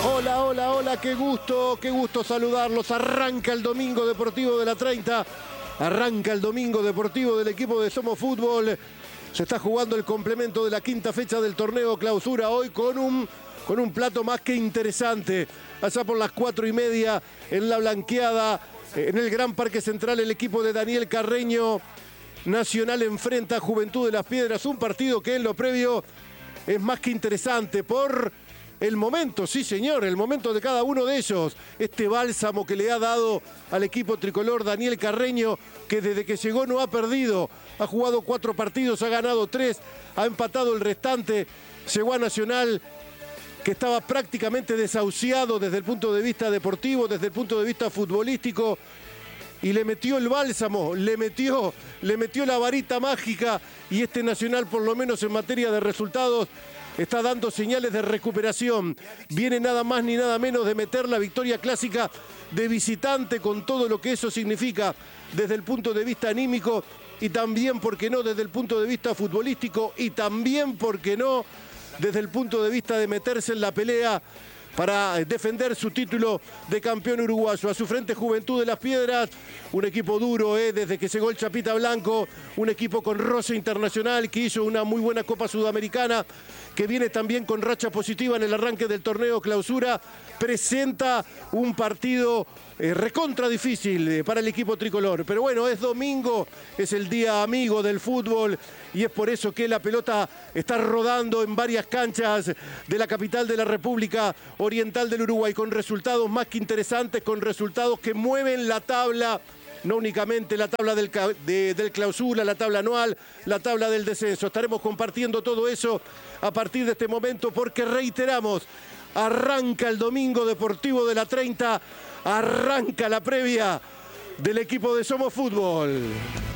Hola, hola, hola, qué gusto saludarlos. Arranca el domingo deportivo de la 30, arranca el domingo deportivo del equipo de Somos Fútbol. Se está jugando el complemento de la quinta fecha del torneo clausura hoy con un plato más que interesante. Allá por las 4:30 en la blanqueada, en el Gran Parque Central, el equipo de Daniel Carreño Nacional enfrenta a Juventud de las Piedras. Un partido que en lo previo es más que interesante por el momento, sí señor, el momento de cada uno de ellos. Este bálsamo que le ha dado al equipo tricolor Daniel Carreño, que desde que llegó no ha perdido. Ha jugado 4 partidos, ha ganado 3, ha empatado el restante. Llegó a Nacional, que estaba prácticamente desahuciado desde el punto de vista deportivo, desde el punto de vista futbolístico, y le metió el bálsamo, le metió la varita mágica, y este Nacional, por lo menos en materia de resultados, está dando señales de recuperación. Viene nada más ni nada menos de meter la victoria clásica de visitante, con todo lo que eso significa desde el punto de vista anímico, y también, ¿por qué no?, desde el punto de vista futbolístico, y también, ¿por qué no?, desde el punto de vista de meterse en la pelea para defender su título de campeón uruguayo. A su frente, Juventud de las Piedras, un equipo duro, desde que llegó el Chapita Blanco, un equipo con roce internacional, que hizo una muy buena Copa Sudamericana, que viene también con racha positiva en el arranque del torneo clausura. Presenta un partido recontra difícil para el equipo tricolor. Pero bueno, es domingo, es el día amigo del fútbol, y es por eso que la pelota está rodando en varias canchas de la capital de la República Oriental del Uruguay, con resultados más que interesantes, con resultados que mueven la tabla. No únicamente la tabla del clausura, la tabla anual, la tabla del descenso. Estaremos compartiendo todo eso a partir de este momento, porque reiteramos, arranca el domingo deportivo de la 30, arranca la previa del equipo de Somos Fútbol.